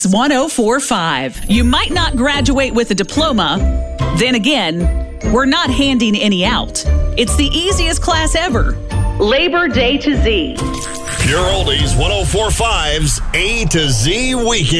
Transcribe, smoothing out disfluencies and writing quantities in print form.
1045. You might not graduate with a diploma. Then again, we're not handing any out. It's the easiest class ever. Labor Day to Z. Pure Oldies 1045's A to Z Weekend.